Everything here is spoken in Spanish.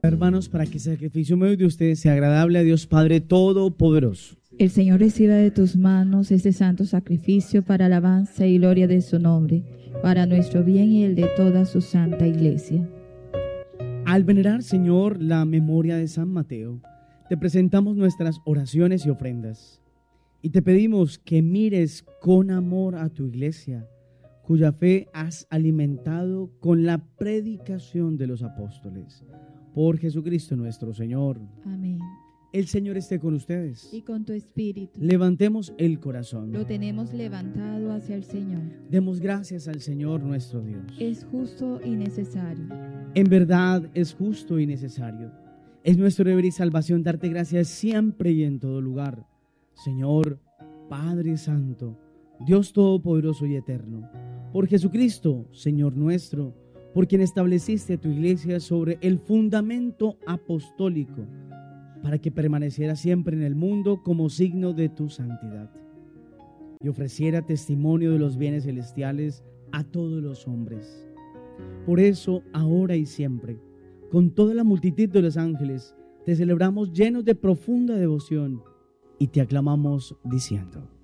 Hermanos, para que el sacrificio medio de ustedes sea agradable a Dios Padre Todopoderoso. El Señor reciba de tus manos este santo sacrificio para alabanza y gloria de su nombre, para nuestro bien y el de toda su santa iglesia. Al venerar, Señor, la memoria de San Mateo, te presentamos nuestras oraciones y ofrendas. Y te pedimos que mires con amor a tu iglesia, cuya fe has alimentado con la predicación de los apóstoles. Por Jesucristo nuestro Señor. Amén. El Señor esté con ustedes. Y con tu espíritu. Levantemos el corazón. Lo tenemos levantado hacia el Señor. Demos gracias al Señor nuestro Dios. Es justo y necesario. En verdad es justo y necesario. Es nuestro deber y salvación darte gracias siempre y en todo lugar. Señor, Padre Santo, Dios Todopoderoso y Eterno, por Jesucristo, Señor nuestro, por quien estableciste tu iglesia sobre el fundamento apostólico, para que permaneciera siempre en el mundo como signo de tu santidad, y ofreciera testimonio de los bienes celestiales a todos los hombres. Por eso, ahora y siempre, con toda la multitud de los ángeles, te celebramos llenos de profunda devoción y te aclamamos diciendo: